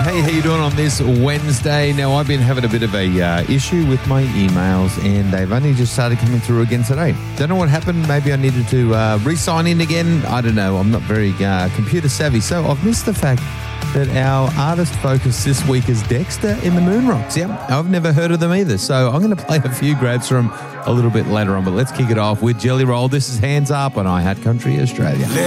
Hey, how you doing on this Wednesday? Now, I've been having a bit of a issue with my emails, and they've only just started coming through again today. Don't know what happened. Maybe I needed to re-sign in again. I don't know. I'm not very computer savvy, so I've missed the fact that our artist focus this week is Dexter in the Moonrocks. Yep, I've never heard of them either, so I'm going to play a few grabs from a little bit later on, but let's kick it off with Jelly Roll. This is Hands Up on iHeart Country Australia.